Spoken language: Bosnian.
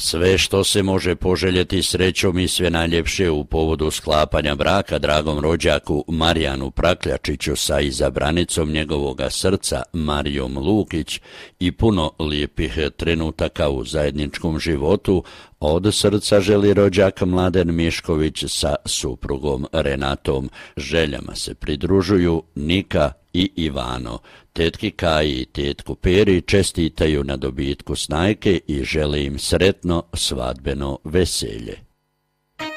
Sve što se može poželjeti srećom i sve najljepše u povodu sklapanja braka dragom rođaku Marijanu Prakljačiću sa izabranicom njegovoga srca Marijom Lukić i puno lijepih trenutaka u zajedničkom životu, od srca želi rođak Mladen Mišković sa suprugom Renatom. Željama se pridružuju Nika i Ivano. Tetki Kaji i tetku Peri čestitaju na dobitku snajke i žele im sretno svadbeno veselje.